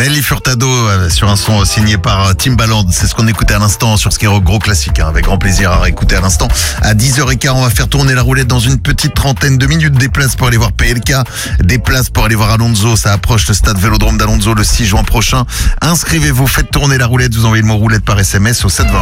Nelly Furtado sur un son signé par Timbaland. C'est ce qu'on écoutait à l'instant sur Skyrock, gros classique, avec grand plaisir à réécouter à l'instant. À 10h15, on va faire tourner la roulette dans une petite trentaine de minutes. Des places pour aller voir PLK, des places pour aller voir Alonso. Ça approche le stade Vélodrome d'Alonso le 6 juin prochain. Inscrivez-vous, faites tourner la roulette. Vous envoyez le mot roulette par SMS au 720.